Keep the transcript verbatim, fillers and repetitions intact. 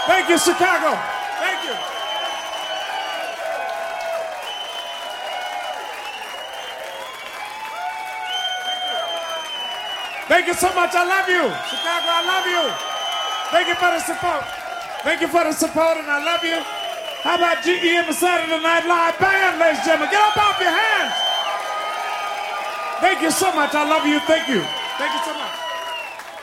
Thank you, Chicago. Thank you. Thank you so much. I love you. Chicago, I love you. Thank you for the support. Thank you for the support, and I love you. How about G E and the Saturday Night Live Band, ladies and gentlemen? Get up off your hands. Thank you so much. I love you. Thank you. Thank you so much.